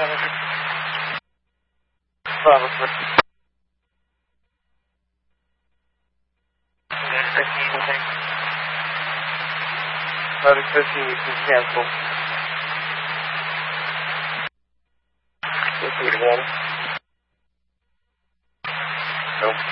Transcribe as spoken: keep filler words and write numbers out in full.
Bravo, sir. Traffic fifteen, you can cancel. fifteen to one. Nope.